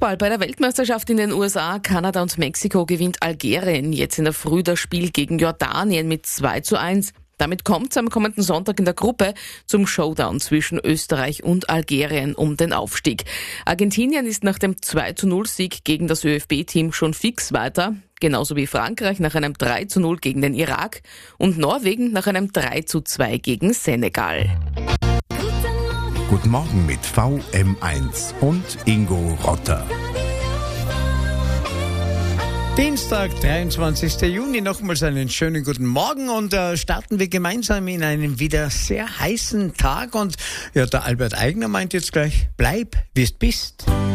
Fußball. Bei der Weltmeisterschaft in den USA, Kanada und Mexiko gewinnt Algerien jetzt in der Früh das Spiel gegen Jordanien mit 2:1. Damit kommt es am kommenden Sonntag in der Gruppe zum Showdown zwischen Österreich und Algerien um den Aufstieg. Argentinien ist nach dem 2:0-Sieg gegen das ÖFB-Team schon fix weiter, genauso wie Frankreich nach einem 3:0 gegen den Irak und Norwegen nach einem 3:2 gegen Senegal. Guten Morgen mit VM1 und Ingo Rotter. Dienstag, 23. Juni, nochmals einen schönen guten Morgen und starten wir gemeinsam in einen wieder sehr heißen Tag und ja, der Albert Eigner meint jetzt gleich, bleib, wie es bist.